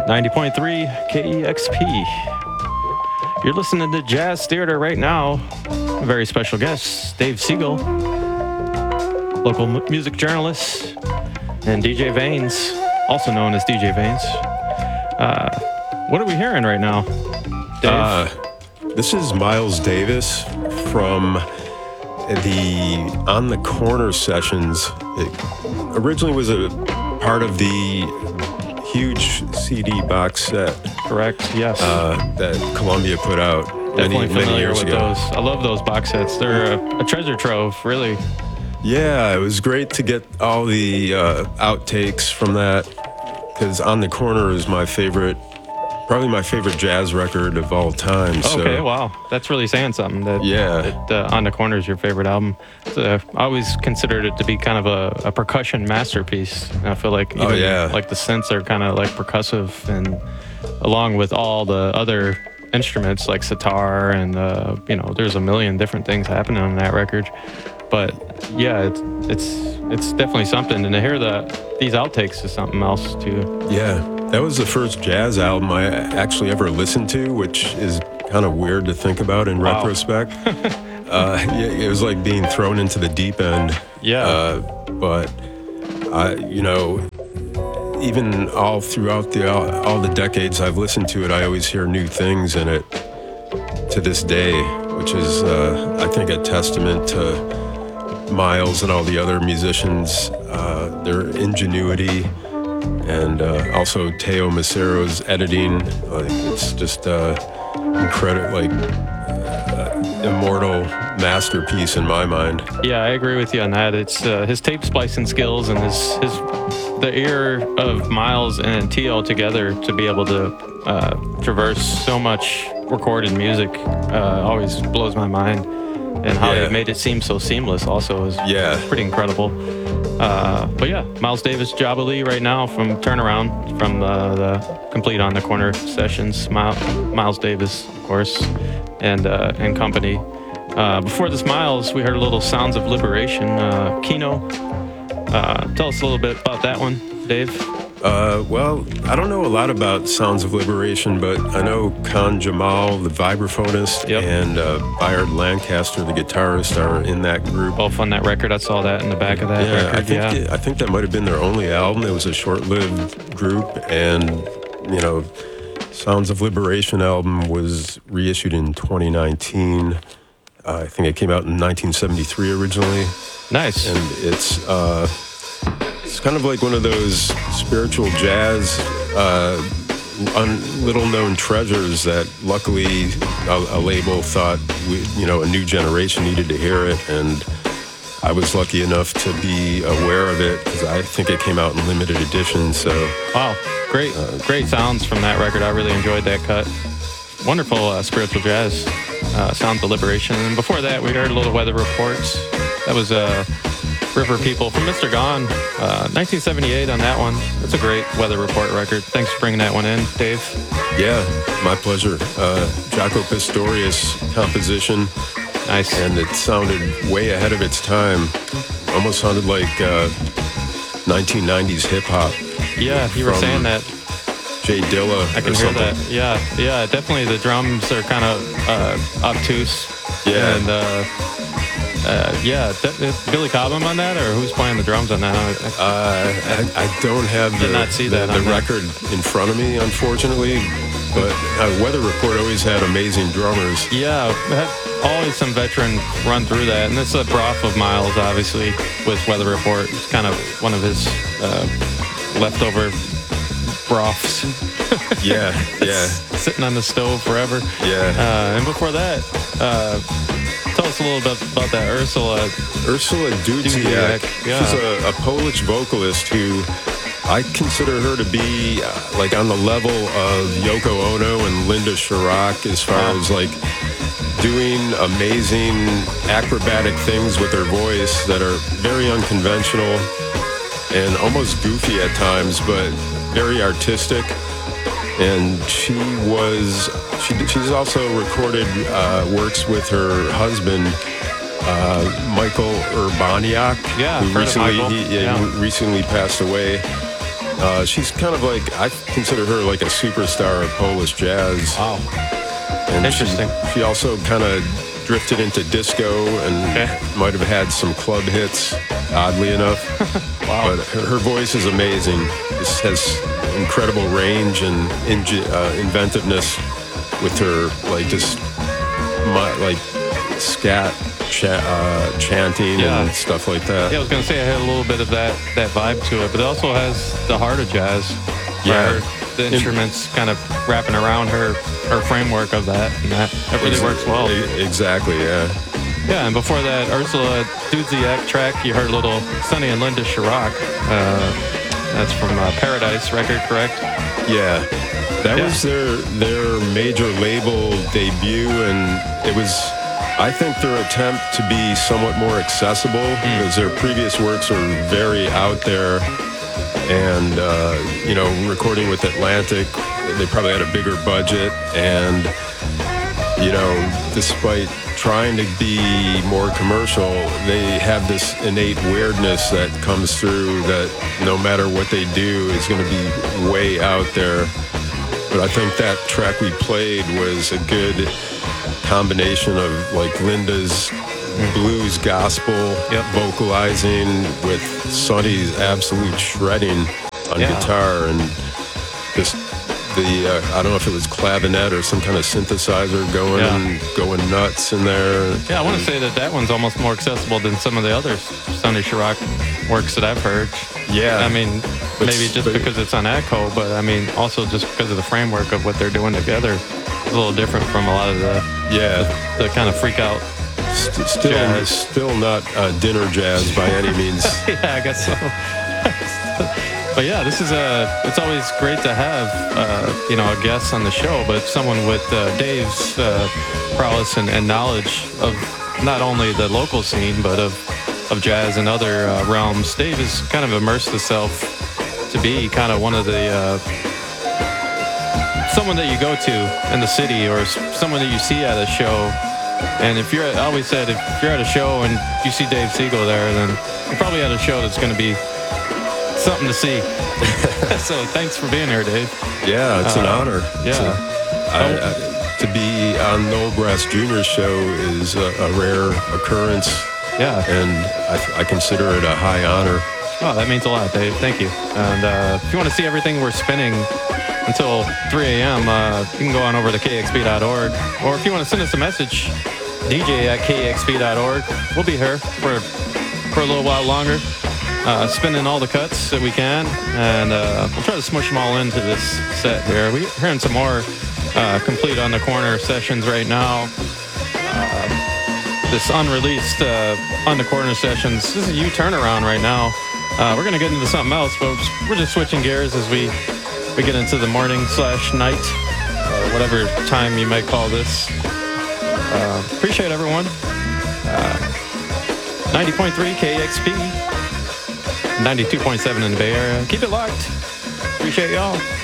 90.3 KEXP. You're listening to Jazz Theater right now. A very special guest, Dave Siegel, local music journalist, and DJ Vanes, also known as DJ Vanes. What are we hearing right now, Dave? This is Miles Davis from the On the Corner sessions. It originally was a part of the huge CD box set. Correct, yes. That Columbia put out Definitely many familiar years with ago. those. I love those box sets. They're a treasure trove, really. Yeah, it was great to get all the outtakes from that, because On the Corner is probably my favorite jazz record of all time. Okay, wow. That's really saying something. That On the Corner is your favorite album. I always considered it to be kind of a percussion masterpiece. I feel like even like the synths are kind of like percussive, and along with all the other instruments like sitar and there's a million different things happening on that record. But yeah, it's definitely something, and to hear these outtakes is something else too. Yeah, that was the first jazz album I actually ever listened to, which is kind of weird to think about in retrospect. It was like being thrown into the deep end. Yeah. But even all throughout all the decades I've listened to it, I always hear new things in it to this day, which is I think a testament to Miles and all the other musicians, their ingenuity, and also Teo Macero's editing. Like, it's just incredible, immortal masterpiece in my mind. Yeah, I agree with you on that. It's his tape splicing skills and the ear of Miles and Teo together to be able to traverse so much recorded music always blows my mind. And how they made it seem so seamless also is pretty incredible. But yeah, Miles Davis, Jabba Lee right now from Turnaround, from the Complete On the Corner sessions. Miles Davis, of course, and company. Before this Miles, we heard a little Sounds of Liberation, Kino. Tell us a little bit about that one, Dave. Well, I don't know a lot about Sounds of Liberation, but I know Khan Jamal, the vibraphonist, and Bayard Lancaster, the guitarist, are in that group. Both on that record. I saw that in the back of that record. I think that might have been their only album. It was a short-lived group, and, Sounds of Liberation album was reissued in 2019. I think it came out in 1973 originally. Nice. And it's kind of like one of those spiritual jazz, little-known treasures that luckily a label thought a new generation needed to hear it, and I was lucky enough to be aware of it because I think it came out in limited edition. So wow, great sounds from that record. I really enjoyed that cut. Wonderful spiritual jazz, Sounds of Liberation. And before that, we heard a little Weather Reports. That was River People from Mr. Gone, 1978 on that one. That's a great Weather Report record. Thanks for bringing that one in, Dave. Yeah, my pleasure. Jaco Pastorius composition. Nice. And it sounded way ahead of its time. Almost sounded like 1990s hip-hop. Yeah, you were saying that. Jay Dilla. I can hear that. Yeah, definitely the drums are kind of obtuse. Yeah. And Billy Cobham on that, or who's playing the drums on that? I don't have the record in front of me, unfortunately. But Weather Report always had amazing drummers. Yeah, had always some veteran run through that, and it's a broth of Miles, obviously, with Weather Report. It's kind of one of his leftover broths. Yeah. Sitting on the stove forever. Yeah. And before that, tell us a little bit about that Ursula Dudziak. Yeah. She's a Polish vocalist who I consider her to be on the level of Yoko Ono and Linda Chirac as far as doing amazing acrobatic things with her voice that are very unconventional and almost goofy at times, but very artistic. And she's also recorded works with her husband, Michael Urbaniak, who recently passed away. She's kind of like, I consider her like a superstar of Polish jazz. Wow. And Interesting. She also kind of drifted into disco and might have had some club hits, oddly enough. Wow. But her voice is amazing. This has incredible range and inventiveness with her, like, just like scat chanting and stuff like that. Yeah, I was going to say I had a little bit of that vibe to it, but it also has the heart of jazz. Yeah. Where the instruments kind of wrapping around her framework of that, and that really works well. Exactly, yeah. Yeah, and before that, Ursula Dudziak track, you heard a little Sonny and Linda Chirac. That's from Paradise record, correct? Yeah. That was their major label debut, and it was, I think, their attempt to be somewhat more accessible, because their previous works were very out there. And, recording with Atlantic, they probably had a bigger budget. And, despite trying to be more commercial, they have this innate weirdness that comes through that no matter what they do is going to be way out there. But I think that track we played was a good combination of, like, Linda's blues gospel vocalizing with Sonny's absolute shredding on guitar, and just I don't know if it was clavinet or some kind of synthesizer going nuts in there. Yeah, I want to say that one's almost more accessible than some of the other Sonny Chirac works that I've heard. Yeah. I mean, maybe just because it's on Echo, but I mean, also just because of the framework of what they're doing together. It's a little different from a lot of the kind of freak out Still not dinner jazz by any means. Yeah, I guess so. But yeah, this is it's always great to have a guest on the show, but someone with Dave's prowess and knowledge of not only the local scene but of jazz and other realms. Dave has kind of immersed himself to be kind of one of the someone that you go to in the city, or someone that you see at a show. And I always said, if you're at a show and you see Dave Siegel there, then you're probably at a show that's going to be something to see. So thanks for being here, Dave. Yeah, it's an honor. Yeah. To be on Noel Brass Jr.'s show is a rare occurrence. Yeah. And I consider it a high honor. Oh, that means a lot, Dave. Thank you. And if you want to see everything we're spinning until 3 a.m., you can go on over to kxp.org. Or if you want to send us a message, dj@kxp.org. We'll be here for a little while longer, spinning all the cuts that we can. And we'll try to smush them all into this set here. We're hearing some more Complete on the Corner sessions right now. This unreleased On the Corner sessions. This is U Turnaround right now. We're going to get into something else, but we're just switching gears as we get into the morning/night, whatever time you might call this. Appreciate everyone. 90.3 KXP, 92.7 in the Bay Area. Keep it locked. Appreciate y'all.